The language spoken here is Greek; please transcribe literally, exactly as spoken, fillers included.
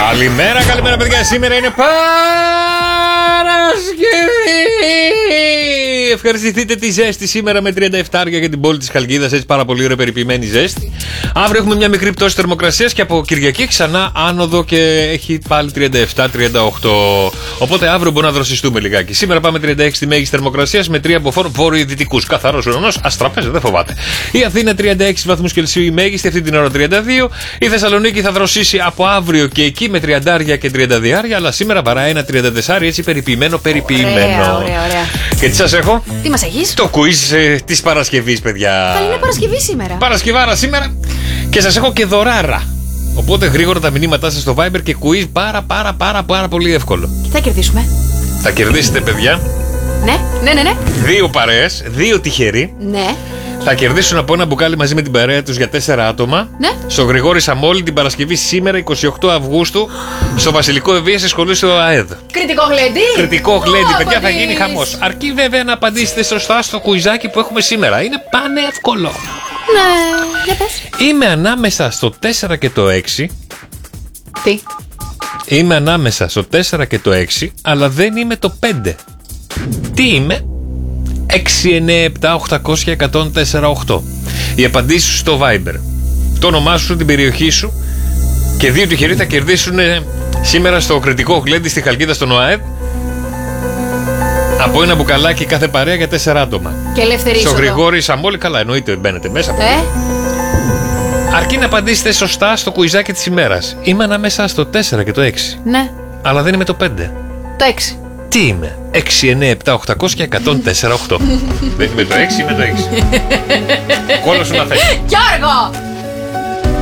Καλημέρα, καλημέρα παιδιά. Σήμερα είναι Παρασκευή. Ευχαριστηθείτε τη ζέστη σήμερα με τριάντα επτά για την πόλη της Χαλκίδας. Έτσι πάρα πολύ ωραία περιποιημένη ζέστη. Αύριο έχουμε μια μικρή πτώση θερμοκρασίας και από Κυριακή ξανά άνοδο και έχει πάλι τριάντα επτά τριάντα οκτώ. Οπότε αύριο μπορούμε να δροσιστούμε λιγάκι. Σήμερα πάμε τριάντα έξι τη μέγιστη θερμοκρασίας με τρία από φόρ βορειοδυτικούς. Καθαρός ουρανός, αστραπέζε, δεν φοβάται. Η Αθήνα τριάντα έξι βαθμούς Κελσίου η μέγιστη, αυτή την ώρα τριάντα δύο. Η Θεσσαλονίκη θα δροσίσει από αύριο και εκεί με τριάντα και τριάντα δύο, αλλά σήμερα βαράει ένα τριάντα τέσσερα, έτσι περιποιημένο, περιποιημένο. Ωραία, ωραία, ωραία. Και τι σας έχω? Τι μας έχεις? Το quiz ε, της Παρασκευής, παιδιά. Καλή είναι Παρασκευή σήμερα. Παρασκευάρα σήμερα. Και σας έχω και δωράρα. Οπότε γρήγορα τα μηνύματά σας στο Viber και quiz πάρα πάρα πάρα πάρα πολύ εύκολο. Τι θα κερδίσουμε? Θα κερδίσετε, παιδιά. Ναι, ναι, ναι, ναι. Δύο παρέες, δύο τυχεροί. Ναι. Θα κερδίσουν από ένα μπουκάλι μαζί με την παρέα τους για τέσσερα άτομα. Ναι. Στο Γρηγόρη Σαμόλη την Παρασκευή σήμερα είκοσι οκτώ Αυγούστου στο Βασιλικό Ευβοίας στη σχολή στο ΑΕΔ. Κριτικό γλέντι. Κριτικό γλέντι, Ω, παιδιά, θα πατής. γίνει χαμός. Αρκεί βέβαια να απαντήσετε σωστά στο κουιζάκι που έχουμε σήμερα. Είναι πανεύκολο. Ναι, για πες. Είμαι ανάμεσα στο τέσσερα και το έξι. Τι? Είμαι ανάμεσα στο τέσσερα και το έξι, αλλά δεν είμαι το πέντε. Τι είμαι? έξι εννιά επτά οκτακόσια εκατόν τέσσερα οκτώ. Οι απαντήσεις σου στο Viber. Το όνομά σου, την περιοχή σου. Και δύο τυχεροί θα κερδίσουν σήμερα στο κριτικό γλέντι στη Χαλκίδα στον ΟΑΕΔ από ένα μπουκαλάκι κάθε παρέα για τέσσερα άτομα. Και ελεύθερη Στο είσοδο. Γρηγόρη Σαμόλη, καλά, εννοείται, μπαίνετε μέσα. Ε, Αρκεί να απαντήσετε σωστά στο κουιζάκι της ημέρας. Είμαι ανάμεσα στο τέσσερα και το έξι. ναι. Αλλά δεν είμαι το πέντε. Το έξι. Τι είμαι? έξι εννιά επτά οκτακόσια εκατόν τέσσερα οκτώ. Δεν είμαι το έξι, είμαι το έξι. Κόλλο σου να θες. Γιώργο!